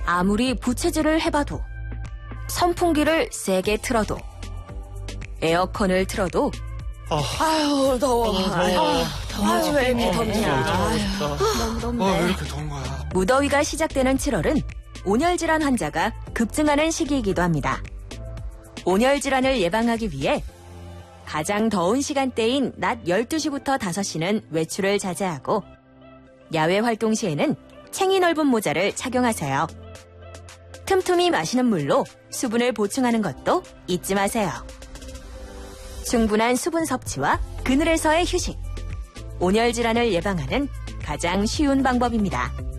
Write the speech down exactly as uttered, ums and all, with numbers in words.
아무리 부채질을 해봐도, 선풍기를 세게 틀어도, 에어컨을 틀어도 아, 아유, 더워. 아유, 아유, 왜 이렇게 덥냐. 너무 덥네. 아, 왜 이렇게 더운 거야? 무더위가 시작되는 칠월은 온열질환 환자가 급증하는 시기이기도 합니다. 온열질환을 예방하기 위해 가장 더운 시간대인 낮 열두 시부터 다섯 시는 외출을 자제하고 야외 활동 시에는 챙이 넓은 모자를 착용하세요. 틈틈이 마시는 물로 수분을 보충하는 것도 잊지 마세요. 충분한 수분 섭취와 그늘에서의 휴식. 온열질환을 예방하는 가장 쉬운 방법입니다.